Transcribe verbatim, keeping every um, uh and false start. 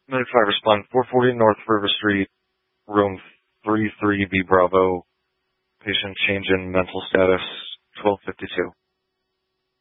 Minute five, respond. four forty North River Street, room three three B Bravo. Patient change in mental status, twelve fifty-two.